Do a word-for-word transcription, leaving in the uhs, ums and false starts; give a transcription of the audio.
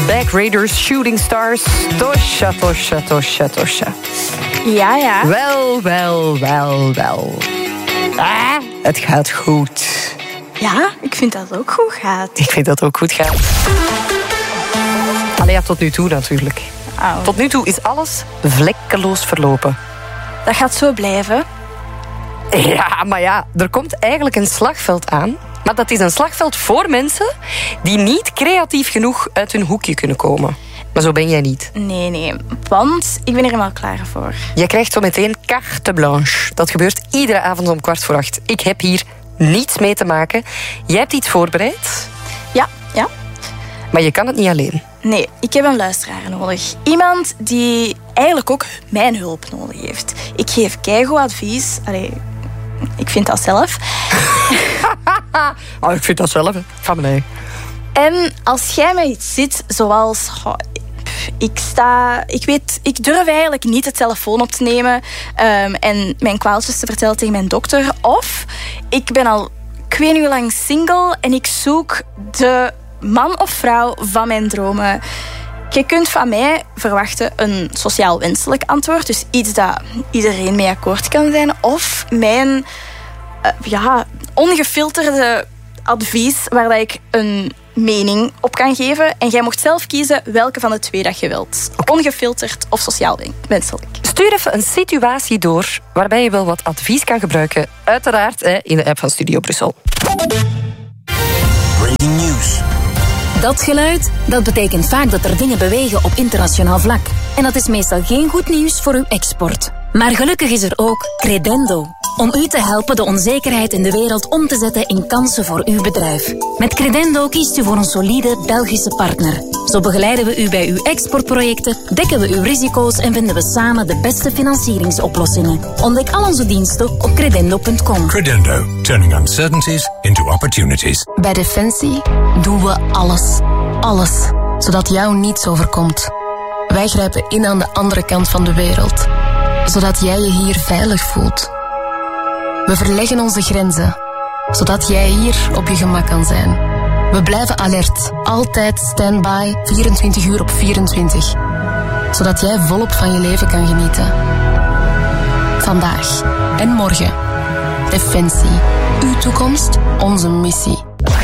Back Raiders, Shooting Stars. Tosha, tosha, tosha, tosha. Ja, ja. Wel, wel, wel, wel. Ah, het gaat goed. Ja, ik vind dat het ook goed gaat. Ik vind dat het ook goed gaat. Allee, ja, tot nu toe natuurlijk. Oh. Tot nu toe is alles vlekkeloos verlopen. Dat gaat zo blijven. Ja, maar ja, er komt eigenlijk een slagveld aan. Maar dat is een slagveld voor mensen die niet creatief genoeg uit hun hoekje kunnen komen. Maar zo ben jij niet. Nee, nee. Want ik ben er helemaal klaar voor. Je krijgt zo meteen carte blanche. Dat gebeurt iedere avond om kwart voor acht. Ik heb hier niets mee te maken. Jij hebt iets voorbereid. Ja, ja. Maar je kan het niet alleen. Nee, ik heb een luisteraar nodig. Iemand die eigenlijk ook mijn hulp nodig heeft. Ik geef keigoed advies. Allee, ik vind dat zelf. Oh, ik vind dat zelf, hè. Van mij. En als jij mij iets ziet, zoals... Oh, ik sta... Ik weet... Ik durf eigenlijk niet de telefoon op te nemen um, en mijn kwaaltjes te vertellen tegen mijn dokter. Of ik ben al ik weet niet hoe lang single en ik zoek de man of vrouw van mijn dromen. Je kunt van mij verwachten een sociaal wenselijk antwoord. Dus iets dat iedereen mee akkoord kan zijn. Of mijn uh, ja, ongefilterde advies waar dat ik een mening op kan geven. En jij mocht zelf kiezen welke van de twee dat je wilt. Ongefilterd of sociaal wenselijk. Stuur even een situatie door waarbij je wel wat advies kan gebruiken. Uiteraard hè, in de app van Studio Brussel. Breaking news. Dat geluid, dat betekent vaak dat er dingen bewegen op internationaal vlak. En dat is meestal geen goed nieuws voor uw export. Maar gelukkig is er ook Credendo. Om u te helpen de onzekerheid in de wereld om te zetten in kansen voor uw bedrijf. Met Credendo kiest u voor een solide Belgische partner. Zo begeleiden we u bij uw exportprojecten, dekken we uw risico's en vinden we samen de beste financieringsoplossingen. Ontdek al onze diensten op credendo punt com. Credendo, turning uncertainties into opportunities. Bij Defensie doen we alles. Alles. Zodat jou niets overkomt. Wij grijpen in aan de andere kant van de wereld. Zodat jij je hier veilig voelt. We verleggen onze grenzen. Zodat jij hier op je gemak kan zijn. We blijven alert. Altijd standby. vierentwintig uur op vierentwintig. Zodat jij volop van je leven kan genieten. Vandaag en morgen. Defensie. Uw toekomst, onze missie.